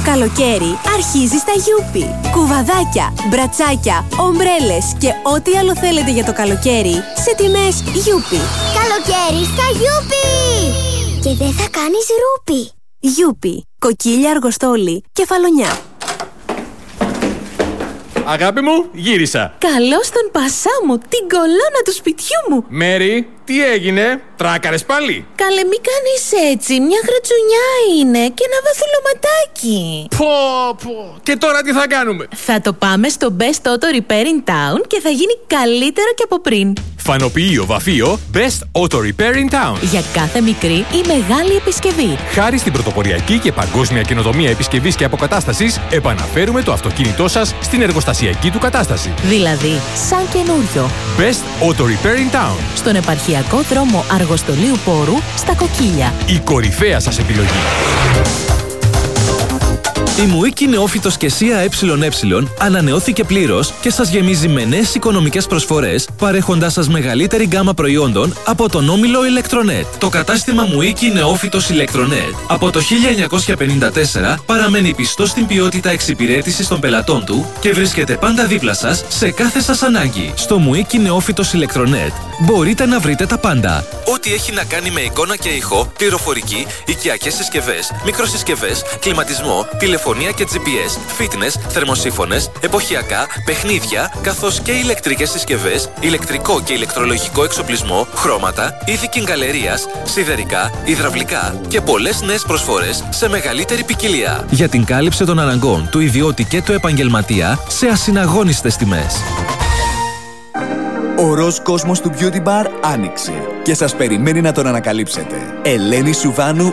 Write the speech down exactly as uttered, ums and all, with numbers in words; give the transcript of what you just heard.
καλοκαίρι αρχίζει στα Γιούπι. Κουβαδάκια, μπρατσάκια, ομπρέλες και ό,τι άλλο θέλετε για το καλοκαίρι σε τιμές Γιούπι. Καλοκαίρι στα Γιούπι! Και δεν θα κάνεις ρούπι. Γιούπι, κοκκίλια, αργοστόλι, κεφαλονιά. Αγάπη μου, γύρισα. Καλώς τον Πασά μου, την κολόνα του σπιτιού μου. Μέρι, τι έγινε, τράκαρες πάλι? Καλέ, μη κάνεις έτσι, μια γρατσουνιά είναι και ένα βαθουλωματάκι. Πω, πω, και τώρα τι θα κάνουμε? Θα το πάμε στο Best Auto Repair in Town και θα γίνει καλύτερο και από πριν. Φανοποιείο βαφείο Best Auto Repair in Town. Για κάθε μικρή ή μεγάλη επισκευή. Χάρη στην πρωτοποριακή και παγκόσμια καινοτομία επισκευής και αποκατάστασης, επαναφέρουμε το αυτοκίνητό σας στην εργοστασιακή του κατάσταση. Δηλαδή, σαν καινούριο. Best Auto Repair in Town. Στον επαρχιακό δρόμο Αργοστολίου Πόρου, στα Κοκκίλια. Η κορυφαία σας επιλογή. Η Μουίκη Νεόφυτος και ΣΥΑ ΕΕ ανανεώθηκε πλήρως και σας γεμίζει με νέες οικονομικές προσφορές, παρέχοντάς σας μεγαλύτερη γκάμα προϊόντων από τον όμιλο Ηλεκτρονέτ. Το κατάστημα Μουίκη Νεόφυτος Ηλεκτρονέτ από το χίλια εννιακόσια πενήντα τέσσερα παραμένει πιστό στην ποιότητα εξυπηρέτησης των πελατών του και βρίσκεται πάντα δίπλα σας σε κάθε σας ανάγκη. Στο Μουίκη Νεόφυτος Ηλεκτρονέτ μπορείτε να βρείτε τα πάντα. Ό,τι έχει να κάνει με εικόνα και ήχο, πληροφορική, οικιακές συσκευές, μικροσυσκευές, κλιματισμό, τηλεφωνία και τζι πι ες, fitness, θερμοσύφωνες, εποχιακά, παιχνίδια, καθώς και ηλεκτρικές συσκευές, ηλεκτρικό και ηλεκτρολογικό εξοπλισμό, χρώματα, είδη κιγκαλερίας, σιδερικά, υδραυλικά και πολλές νέες προσφορές σε μεγαλύτερη ποικιλία. Για την κάλυψη των αναγκών του ιδιώτη και του επαγγελματία σε ασυναγώνιστες τιμές. Ο ροζ κόσμος του Beauty Bar άνοιξε και σας περιμένει να τον ανακαλύψετε. Ελένη Σουβάνου,